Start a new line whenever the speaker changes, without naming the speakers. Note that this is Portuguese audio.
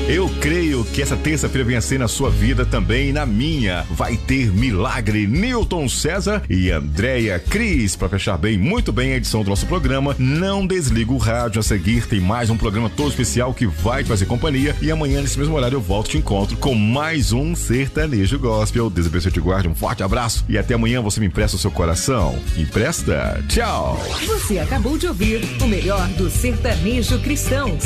Eu creio que essa terça-feira venha ser na sua vida também e na minha. Vai ter milagre. Newton César e Andréia Cris. Para fechar bem, muito bem a edição do nosso programa. Não desliga o rádio. A seguir tem mais um programa todo especial que vai te fazer companhia. E amanhã, nesse mesmo horário, eu volto e te encontro com mais um Sertanejo Gospel. Deus abençoe e te guarde. Um forte abraço. E até amanhã você me empresta o seu coração. Empresta? Tchau.
Você acabou de ouvir o melhor do sertanejo cristão.